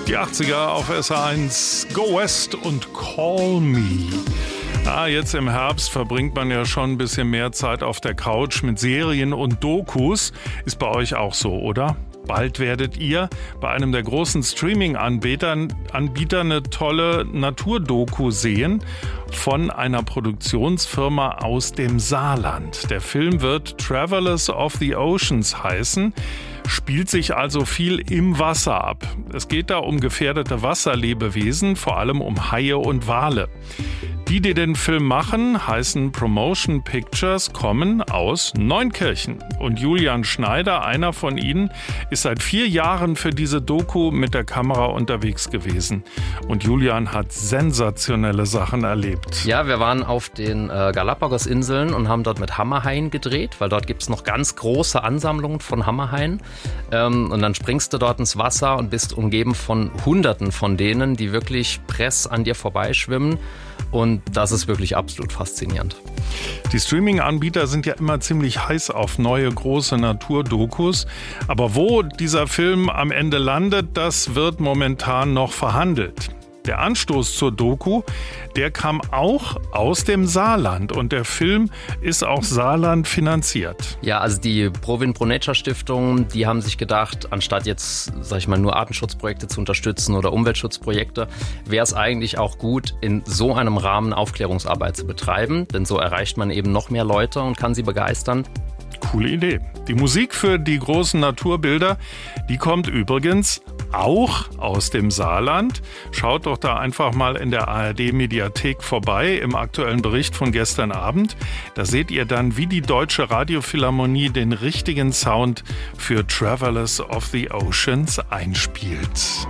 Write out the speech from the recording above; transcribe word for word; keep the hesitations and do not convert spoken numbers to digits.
Die achtziger auf S R eins, Go West und Call Me. Ah, jetzt im Herbst verbringt man ja schon ein bisschen mehr Zeit auf der Couch mit Serien und Dokus. Ist bei euch auch so, oder? Bald werdet ihr bei einem der großen Streaming-Anbieter Anbieter eine tolle Naturdoku sehen von einer Produktionsfirma aus dem Saarland. Der Film wird Travelers of the Oceans heißen, spielt sich also viel im Wasser ab. Es geht da um gefährdete Wasserlebewesen, vor allem um Haie und Wale. Die, die den Film machen, heißen Promotion Pictures, kommen aus Neunkirchen. Und Julian Schneider, einer von ihnen, ist seit vier Jahren für diese Doku mit der Kamera unterwegs gewesen. Und Julian hat sensationelle Sachen erlebt. Ja, wir waren auf den äh, Galapagos-Inseln und haben dort mit Hammerhaien gedreht, weil dort gibt es noch ganz große Ansammlungen von Hammerhaien. Ähm, und dann springst du dort ins Wasser und bist umgeben von Hunderten von denen, die wirklich press an dir vorbeischwimmen. Und das ist wirklich absolut faszinierend. Die Streaming-Anbieter sind ja immer ziemlich heiß auf neue große Naturdokus. Aber wo dieser Film am Ende landet, das wird momentan noch verhandelt. Der Anstoß zur Doku, der kam auch aus dem Saarland und der Film ist auch Saarland finanziert. Ja, also die Provin Pro Nature Stiftung, die haben sich gedacht, anstatt jetzt, sag ich mal, nur Artenschutzprojekte zu unterstützen oder Umweltschutzprojekte, wäre es eigentlich auch gut, in so einem Rahmen Aufklärungsarbeit zu betreiben, denn so erreicht man eben noch mehr Leute und kann sie begeistern. Coole Idee. Die Musik für die großen Naturbilder, die kommt übrigens auch aus dem Saarland. Schaut doch da einfach mal in der A R D-Mediathek vorbei im aktuellen Bericht von gestern Abend. Da seht ihr dann, wie die Deutsche Radiophilharmonie den richtigen Sound für Travelers of the Oceans einspielt.